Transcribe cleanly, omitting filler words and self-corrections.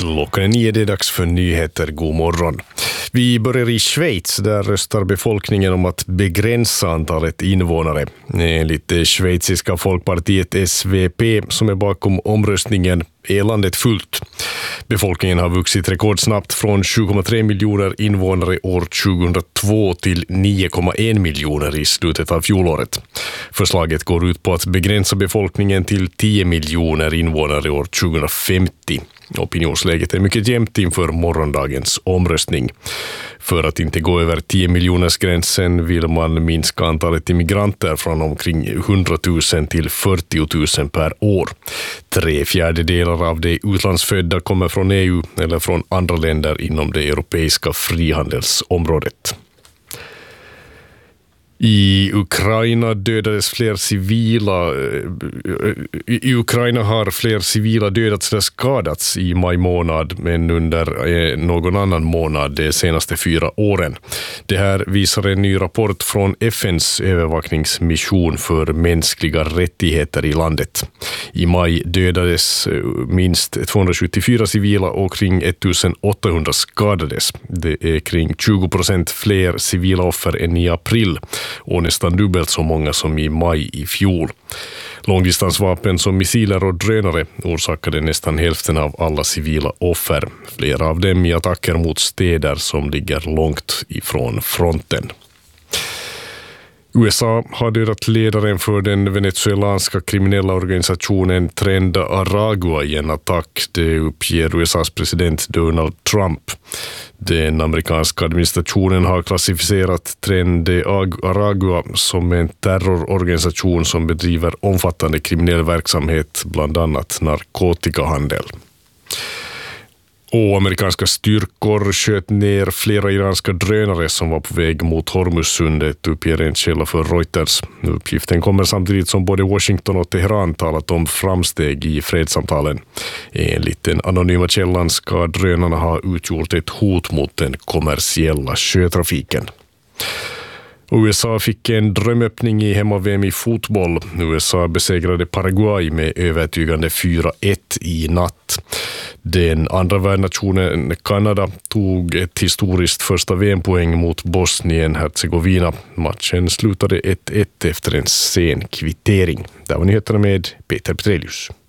Klockan är 9, det är dags för nyheter. God morgon. Vi börjar i Schweiz. Där röstar befolkningen om att begränsa antalet invånare. Enligt det schweiziska folkpartiet SVP som är bakom omröstningen är landet fullt. Befolkningen har vuxit rekordsnabbt från 7,3 miljoner invånare år 2002 till 9,1 miljoner i slutet av fjolåret. Förslaget går ut på att begränsa befolkningen till 10 miljoner invånare år 2050. Opinionsläget är mycket jämnt inför morgondagens omröstning. För att inte gå över 10 miljoners gränsen vill man minska antalet immigranter från omkring 100 000 till 40 000 per år. 3/4 av de utlandsfödda kommer från EU eller från andra länder inom det europeiska frihandelsområdet. I Ukraina har fler civila dödats eller skadats i maj månad än under någon annan månad de senaste 4 åren. Det här visar en ny rapport från FNs övervakningsmission för mänskliga rättigheter i landet. I maj dödades minst 274 civila och kring 1800 skadades. Det är kring 20% fler civila offer än i april och nästan dubbelt så många som i maj i fjol. Långdistansvapen som missiler och drönare orsakade nästan hälften av alla civila offer. Flera av dem i attacker mot städer som ligger långt ifrån fronten. USA har dödat ledaren för den venezuelanska kriminella organisationen Tren de Aragua i en attack. Det uppger USAs president Donald Trump. Den amerikanska administrationen har klassificerat Tren de Aragua som en terrororganisation som bedriver omfattande kriminell verksamhet, bland annat narkotikahandel. Och amerikanska styrkor sköt ner flera iranska drönare som var på väg mot Hormuzsundet, uppger en källa för Reuters. Uppgiften kommer samtidigt som både Washington och Teheran talat om framsteg i fredssamtalen. Enligt den anonyma källan ska drönarna ha utgjort ett hot mot den kommersiella sjötrafiken. USA fick en drömöppning i hemma-VM i fotboll. USA besegrade Paraguay med övertygande 4-1 i natt. Den andra värdnationen Kanada tog ett historiskt första VM-poäng mot Bosnien-Herzegovina. Matchen slutade 1-1 efter en sen kvittering. Där var nyheterna med Peter Petrelius.